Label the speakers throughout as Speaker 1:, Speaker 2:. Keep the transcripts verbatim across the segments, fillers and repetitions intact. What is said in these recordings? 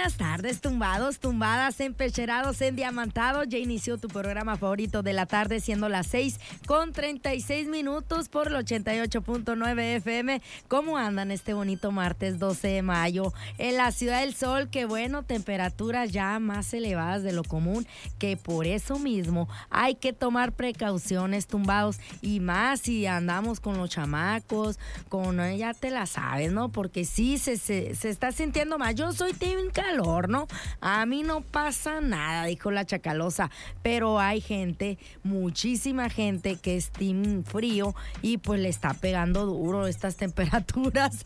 Speaker 1: buenas tardes, tumbados, tumbadas, empecherados, endiamantados. Ya inició tu programa favorito de la tarde, siendo las seis con treinta y seis minutos por el ochenta y ocho punto nueve F M. ¿Cómo andan este bonito martes doce de mayo? En la Ciudad del Sol, que bueno, temperaturas ya más elevadas de lo común, que por eso mismo hay que tomar precauciones, tumbados, y más si andamos con los chamacos, con, ya te la sabes, ¿no? Porque sí se, se, se está sintiendo más. Yo soy team calor, ¿no? A mí no pasa nada, dijo la Chacalosa, pero hay gente, muchísima gente que es team frío y pues le está pegando duro estas temperaturas.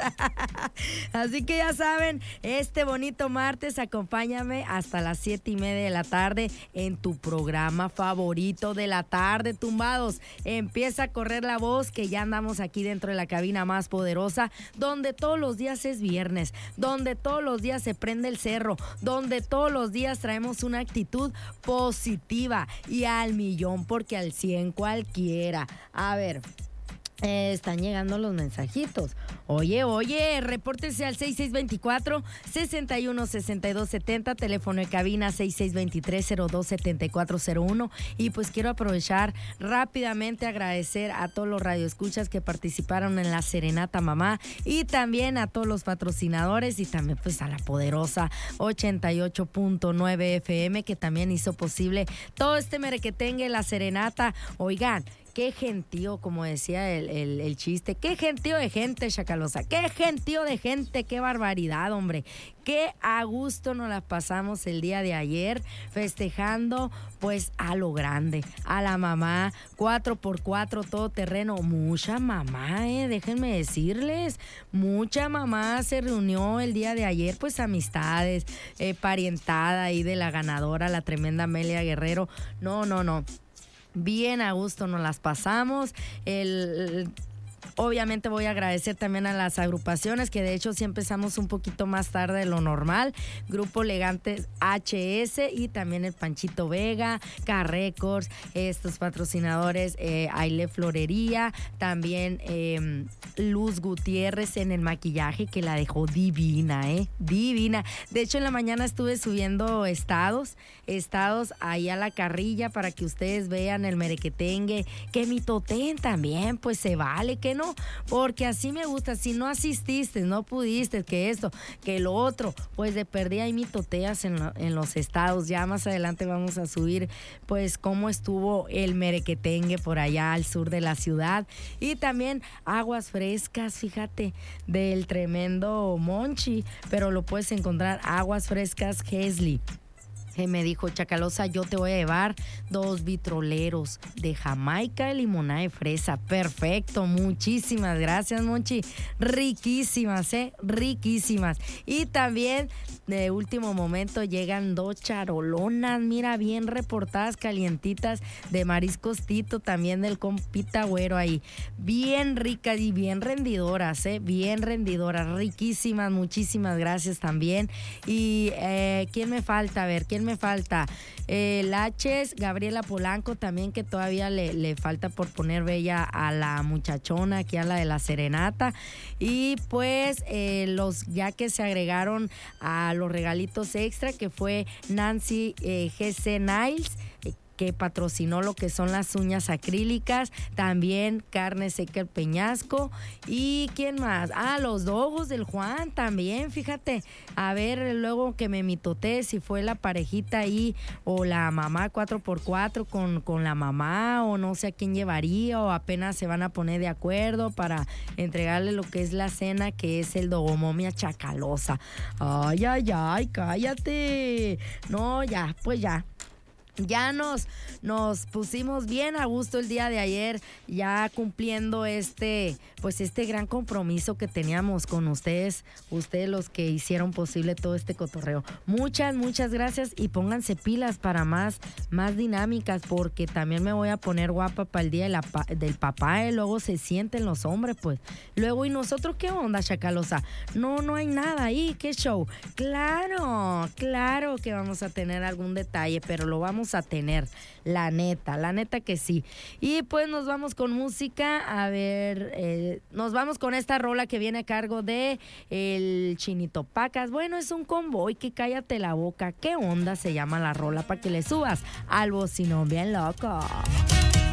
Speaker 1: Así que ya saben, este bonito martes acompáñame hasta las siete y media de la tarde en tu programa favorito de la tarde, tumbados. Empieza a correr la voz que ya andamos aquí dentro de la cabina más poderosa, donde todos los días es viernes, donde todos los días se prende el cerro, donde todos los días traemos una actitud positiva y al millón, porque al cien cualquiera. A ver, Eh, están llegando los mensajitos. Oye, oye, repórtese al seis seis dos cuatro, seis uno, seis dos siete cero, teléfono de cabina seis seis dos tres, cero dos siete cuatro cero uno. Y pues quiero aprovechar rápidamente agradecer a todos los radioescuchas que participaron en la Serenata Mamá y también a todos los patrocinadores y también pues a la poderosa ochenta y ocho punto nueve F M que también hizo posible todo este merequetengue, la serenata. Oigan, qué gentío, como decía el, el, el chiste, qué gentío de gente, Chacalosa, qué gentío de gente, qué barbaridad, hombre. Qué a gusto nos la pasamos el día de ayer festejando pues a lo grande, a la mamá, cuatro por cuatro, todo terreno, mucha mamá, eh, déjenme decirles, mucha mamá se reunió el día de ayer, pues amistades, eh, parientada ahí de la ganadora, la tremenda Amelia Guerrero, no, no, no. Bien a gusto nos las pasamos. El, obviamente voy a agradecer también a las agrupaciones, que de hecho sí empezamos un poquito más tarde de lo normal. Grupo Elegantes H S y también el Panchito Vega, K-Records, estos patrocinadores, eh, Aile Florería, también eh, Luz Gutiérrez en el maquillaje, que la dejó divina, ¿eh? Divina. De hecho, en la mañana estuve subiendo estados, estados ahí a la carrilla para que ustedes vean el merequetengue, que mitoteen también, pues se vale, que no, porque así me gusta. Si no asististe, no pudiste, que esto, que lo otro, pues de perdida hay mitoteas en, lo, en los estados. Ya más adelante vamos a subir pues cómo estuvo el merequetengue por allá al sur de la ciudad, y también aguas frescas, fíjate, del tremendo Monchi, pero lo puedes encontrar, aguas frescas Hesley. Me dijo, Chacalosa, yo te voy a llevar dos vitroleros de Jamaica y limonada de fresa. Perfecto, muchísimas gracias, Monchi. Riquísimas, ¿eh? Riquísimas. Y también, de último momento, llegan dos charolonas, mira, bien reportadas, calientitas, de Mariscos Tito, también del compita Güero ahí. Bien ricas y bien rendidoras, ¿eh? Bien rendidoras, riquísimas, muchísimas gracias también. Y, eh, ¿quién me falta? A ver, ¿quién me me falta? Eh, Laches, Gabriela Polanco también, que todavía le, le falta por poner bella a la muchachona, aquí a la de la serenata. Y pues eh, los ya que se agregaron a los regalitos extra, que fue Nancy eh, G C Niles, eh, que patrocinó lo que son las uñas acrílicas, también Carne Seca el Peñasco, y ¿quién más? Ah, los dogos del Juan también, fíjate, a ver luego que me mitoté si fue la parejita ahí o la mamá cuatro por cuatro con, con la mamá, o no sé a quién llevaría, o apenas se van a poner de acuerdo para entregarle lo que es la cena, que es el dogomomia Chacalosa. Ay, ay, ay, cállate. No, ya, pues ya. Ya nos, nos pusimos bien a gusto el día de ayer, ya cumpliendo este, pues este gran compromiso que teníamos con ustedes, ustedes los que hicieron posible todo este cotorreo. Muchas, muchas gracias, y pónganse pilas para más, más dinámicas, porque también me voy a poner guapa para el día de la, del papá, y luego se sienten los hombres, pues. Luego, ¿y nosotros qué onda, Chacalosa? No, no hay nada ahí, ¿qué show? Claro, claro que vamos a tener algún detalle, pero lo vamos vamos a tener, la neta, la neta que sí. Y pues nos vamos con música, a ver, eh, nos vamos con esta rola que viene a cargo de el Chinito Pacas. Bueno, es un convoy que cállate la boca. ¿Qué onda se llama la rola? Para que le subas al bocinón bien loco.